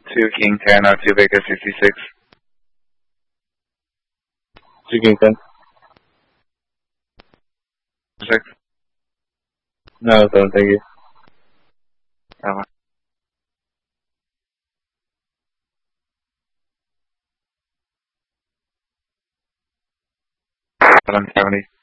2 King 10 or 2 Baker 66. 2 King 10. 6. No, don't thank you. Okay. 770.